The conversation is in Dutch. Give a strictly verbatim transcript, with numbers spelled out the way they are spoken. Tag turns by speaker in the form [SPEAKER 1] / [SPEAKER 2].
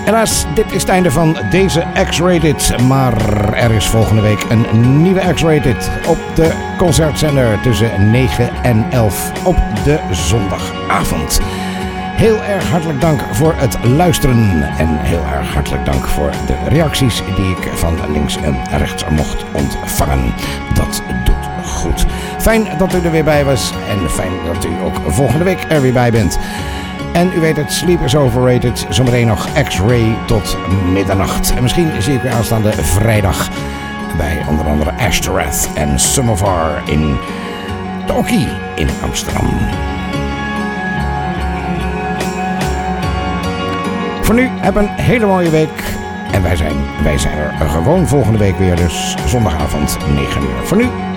[SPEAKER 1] Helaas, dit is het einde van deze X-Rated. Maar er is volgende week een nieuwe X-Rated op de concertzender tussen negen en elf op de zondagavond. Heel erg hartelijk dank voor het luisteren en heel erg hartelijk dank voor de reacties die ik van links en rechts mocht ontvangen. Dat doet goed. Fijn dat u er weer bij was en fijn dat u ook volgende week er weer bij bent. En u weet het, Sleep is Overrated. Zometeen nog X-Ray tot middernacht. En misschien zie ik u aanstaande vrijdag bij onder andere Ashtoreth en Samovar in de Okkie in Amsterdam. Voor nu, heb een hele mooie week. En wij zijn, wij zijn er gewoon volgende week weer, dus zondagavond negen uur. Voor nu,